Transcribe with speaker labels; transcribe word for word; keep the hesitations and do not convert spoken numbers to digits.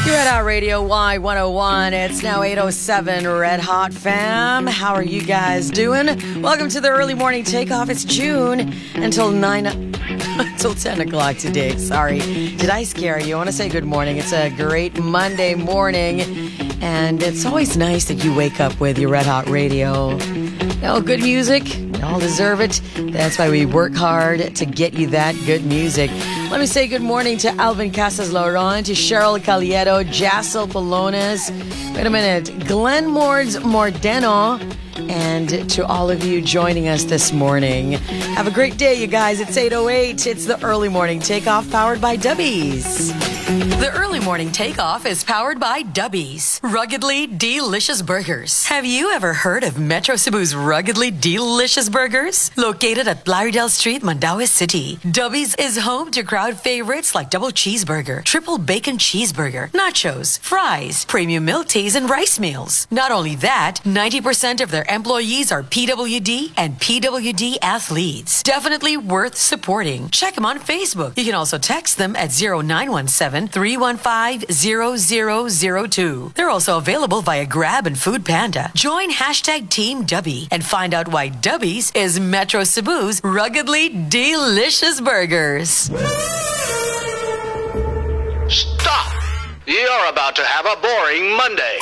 Speaker 1: Red Hot Radio Y one oh one. It's now eight oh seven, Red Hot fam. How are you guys doing? Welcome to the early morning takeoff. It's June until nine, until ten o'clock today. Sorry. Did I scare you? I want to say good morning. It's a great Monday morning, and it's always nice that you wake up with your Red Hot Radio. You know, good music. We all deserve it. That's why we work hard to get you that good music. Let me say good morning to Alvin Casas-Laurent, to Cheryl Calieto, Jassel Polones, wait a minute, Glenn Mords Mordeno, and to all of you joining us this morning. Have a great day, you guys. It's eight oh eight. It's the early morning takeoff powered by Dubbies. The early morning takeoff is powered by Dubbies. Ruggedly delicious burgers. Have you ever heard of Metro Cebu's ruggedly delicious burgers? Located at Blaridel Street, Mandaue City, Dubbies is home to crowd favorites like double cheeseburger, triple bacon cheeseburger, nachos, fries, premium milk teas, and rice meals. Not only that, ninety percent of their employees are P W D and P W D athletes. Definitely worth supporting. Check them on Facebook. You can also text them at zero nine one seven, three one five, zero zero zero two. They're also available via Grab and Food Panda. Join hashtag Team Dubby and find out why Dubbies is Metro Cebu's ruggedly delicious burgers.
Speaker 2: Stop! You're about to have a boring Monday.